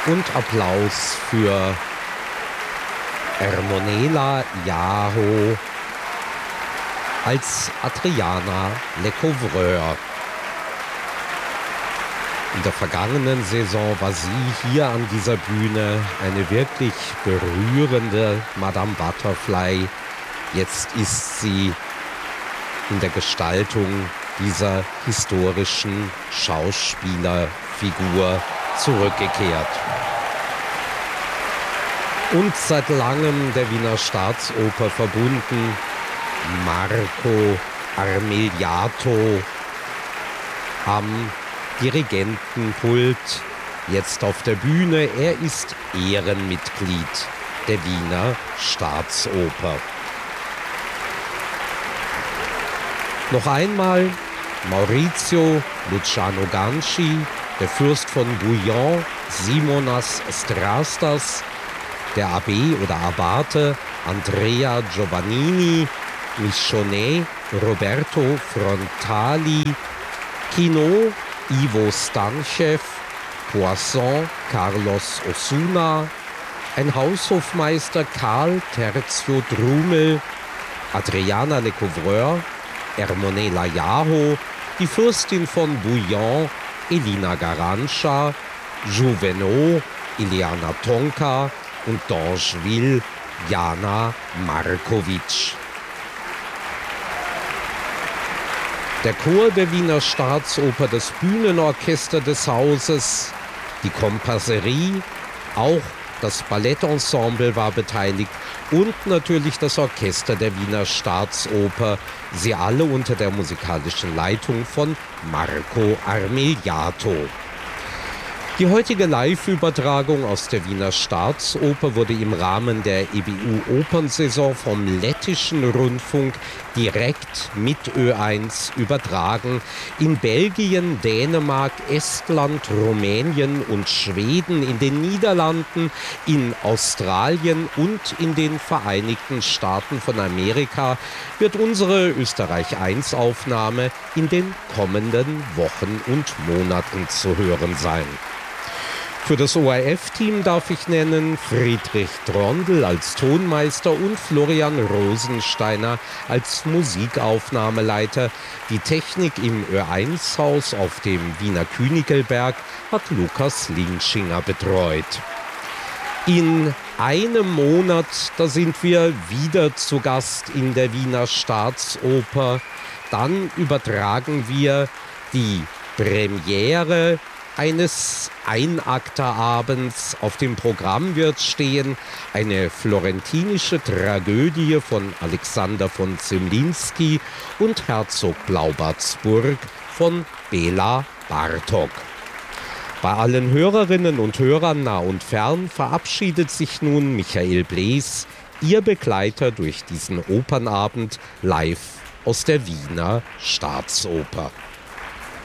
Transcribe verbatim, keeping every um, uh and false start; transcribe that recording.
Und Applaus für Ermonela Iaho als Adriana Lecouvreur. In der vergangenen Saison war sie hier an dieser Bühne eine wirklich berührende Madame Butterfly. Jetzt ist sie in der Gestaltung dieser historischen Schauspielerfigur zurückgekehrt. Und seit langem der Wiener Staatsoper verbunden, Marco Armigliato am Dirigentenpult, jetzt auf der Bühne. Er ist Ehrenmitglied der Wiener Staatsoper. Noch einmal Maurizio Luciano Ganci, der Fürst von Bouillon, Simonas Strastas, der Abbé oder Abate Andrea Giovannini, Michonnet, Roberto Frontali, Quinault, Ivo Stanchev, Poisson, Carlos Osuna, ein Haushofmeister Karl Terzio Drumel, Adriana Lecouvreur, Ermonela Iaho, die Fürstin von Bouillon, Elina Garanscha, Jouvenot, Ileana Tonka und d'Angeville, Jana Markovic. Der Chor der Wiener Staatsoper, das Bühnenorchester des Hauses, die Komparserie, auch das Ballettensemble war beteiligt und natürlich das Orchester der Wiener Staatsoper, sie alle unter der musikalischen Leitung von Marco Armigliato. Die heutige Live-Übertragung aus der Wiener Staatsoper wurde im Rahmen der E B U-Opernsaison vom lettischen Rundfunk direkt mit Ö eins übertragen. In Belgien, Dänemark, Estland, Rumänien und Schweden, in den Niederlanden, in Australien und in den Vereinigten Staaten von Amerika wird unsere Österreich eins Aufnahme in den kommenden Wochen und Monaten zu hören sein. Für das O R F-Team darf ich nennen Friedrich Trondl als Tonmeister und Florian Rosensteiner als Musikaufnahmeleiter. Die Technik im Ö eins Haus auf dem Wiener Künigelberg hat Lukas Linschinger betreut. In einem Monat, da sind wir wieder zu Gast in der Wiener Staatsoper. Dann übertragen wir die Premiere eines Einakterabends. Auf dem Programm wird stehen eine florentinische Tragödie von Alexander von Zemlinsky und Herzog Blaubartsburg von Bela Bartok. Bei allen Hörerinnen und Hörern nah und fern verabschiedet sich nun Michael Blees, Ihr Begleiter durch diesen Opernabend live aus der Wiener Staatsoper.